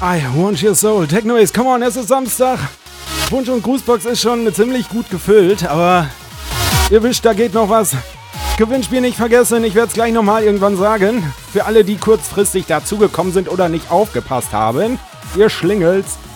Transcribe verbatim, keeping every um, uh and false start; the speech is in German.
I want your soul. Techno Ace, come on, es ist Samstag. Wunsch- und Grußbox ist schon ziemlich gut gefüllt, aber ihr wisst, da geht noch was. Gewinnspiel nicht vergessen, ich werde es gleich nochmal irgendwann sagen. Für alle, die kurzfristig dazugekommen sind oder nicht aufgepasst haben, ihr Schlingels.